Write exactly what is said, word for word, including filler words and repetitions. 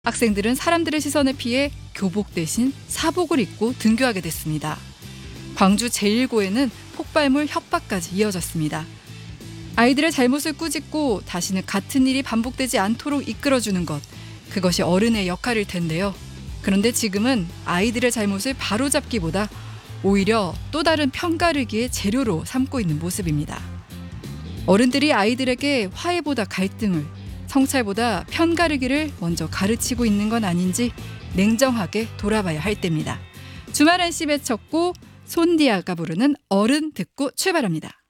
학생들은 사람들의 시선을 피해 교복 대신 사복을 입고 등교하게 됐습니다. 광주 제일고에는 폭발물 협박까지 이어졌습니다. 아이들의 잘못을 꾸짖고 다시는 같은 일이 반복되지 않도록 이끌어주는 것, 그것이 어른의 역할일 텐데요. 그런데 지금은 아이들의 잘못을 바로잡기보다 오히려 또 다른 편가르기의 재료로 삼고 있는 모습입니다. 어른들이 아이들에게 화해보다 갈등을, 성찰보다 편가르기를 먼저 가르치고 있는 건 아닌지 냉정하게 돌아봐야 할 때입니다. 주말 한 시 배쳤고 손디아가 부르는 어른 듣고 출발합니다.